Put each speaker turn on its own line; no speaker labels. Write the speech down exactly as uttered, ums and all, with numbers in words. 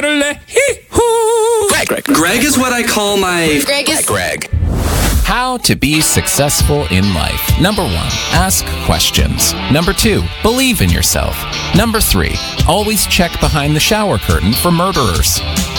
Greg, Greg. Greg is what I call my...
Greg is...
Greg.
How to be successful in life. Number one, ask questions. Number two, believe in yourself. Number three, always check behind the shower curtain for murderers.